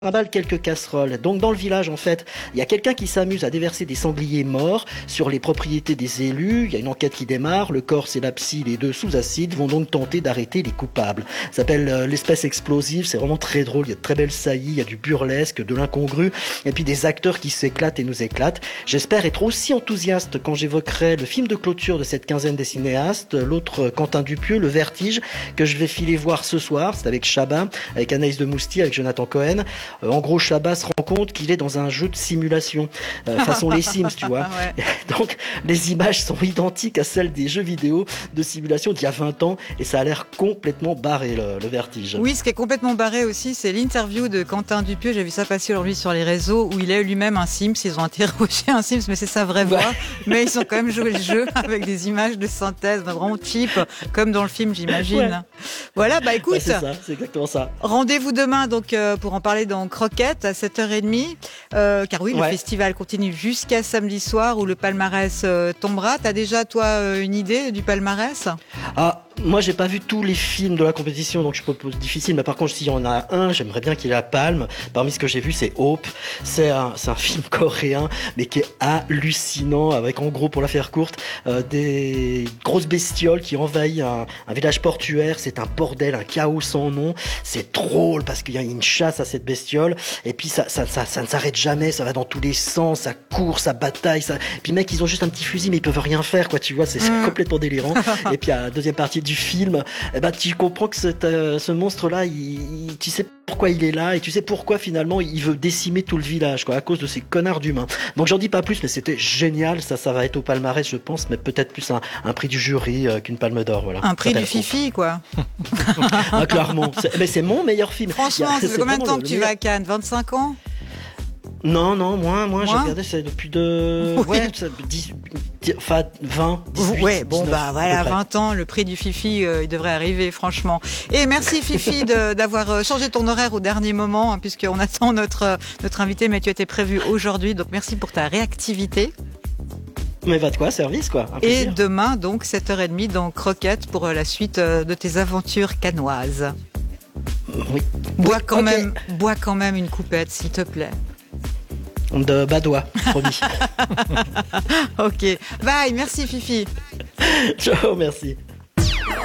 trimballe quelques casseroles. Donc dans le village, en fait, il y a quelqu'un qui s'amuse à déverser des sangliers morts sur les propriétés des élus. Il y a une enquête qui démarre. Le Corse et la psy, les deux sous acide, vont donc tenter d'arrêter les coupables. Ça s'appelle l'espèce explosive. C'est vraiment très drôle. Il y a de très belles saillies, il y a du burlesque, de l'incongru, et puis des acteurs qui s'éclatent et nous éclatent. J'espère être aussi enthousiaste quand j'évoquerai le film de clôture de cette quinzaine des cinéastes, l'autre Quentin Dupieux, Le Vertige, que je vais filer voir ce soir. C'est avec Chabat, avec Anaïs de Mousty, avec Jonathan Cohen. En gros, Chabat se rend compte qu'il est dans un jeu de simulation, façon les Sims, tu vois. Ouais. Donc, les images sont identiques à celles des jeux vidéo de simulation d'il y a 20 ans, et ça a l'air complètement barré, le Vertige. Oui, ce qui est complètement barré aussi, c'est l'interview de Quentin Dupieux. J'ai vu ça passer aujourd'hui sur les réseaux, où il a lui-même un Sims. Ils ont interrogé un Sims, mais c'est sa vraie voix. Mais ils ont quand même joué le jeu avec des images de synthèse, vraiment cheap, comme dans le film, j'imagine. Ouais. Voilà, bah écoute. C'est ça, c'est exactement ça. Rendez-vous demain, donc, pour en parler dans Croquette à 7h30. Car oui, le festival continue jusqu'à samedi soir où le palmarès tombera. T'as déjà, toi, une idée du palmarès ? Moi, j'ai pas vu tous les films de la compétition, donc je propose difficile. Mais par contre, s'il y en a un, j'aimerais bien qu'il ait la palme. Parmi ce que j'ai vu, c'est Hope. C'est un film coréen, mais qui est hallucinant, avec, en gros, pour la faire courte, des grosses bestioles qui envahissent un village portuaire. C'est un bordel, un chaos sans nom. C'est drôle parce qu'il y a une chasse à cette bestiole. Et puis ça ne s'arrête jamais. Ça va dans tous les sens. Ça court, ça bataille. Et puis mec, ils ont juste un petit fusil, mais ils peuvent rien faire, quoi. Tu vois, c'est complètement délirant. Et puis à la deuxième partie du film, tu comprends que ce monstre-là, tu sais pourquoi il est là, et tu sais pourquoi finalement il veut décimer tout le village, quoi, à cause de ces connards d'humains. Donc j'en dis pas plus, mais c'était génial. Ça va être au palmarès, je pense, mais peut-être plus un prix du jury qu'une palme d'or. Voilà. Un prix du Fifi, quoi. Clairement. Mais c'est mon meilleur film. Franchement, c'est combien de temps que tu vas à Cannes ? 25 ans ? Non, moins. J'ai regardé ça depuis 20, 18, ouais, bon, 19, voilà, 20 ans, le prix du Fifi, il devrait arriver, franchement. Et merci, Fifi, d'avoir changé ton horaire au dernier moment, hein, puisqu'on attend notre invité, mais tu étais prévu aujourd'hui, donc merci pour ta réactivité. Mais va de quoi, service, quoi. Et demain, donc, 7h30 dans Croquette pour la suite de tes aventures cannoises. Oui. Bois quand même une coupette, s'il te plaît. De Badois, promis. Ok. Bye, merci Fifi. Ciao, merci.